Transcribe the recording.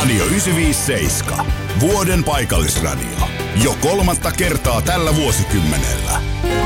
Radio 957. Vuoden paikallisradio. Jo 3. kertaa tällä vuosikymmenellä.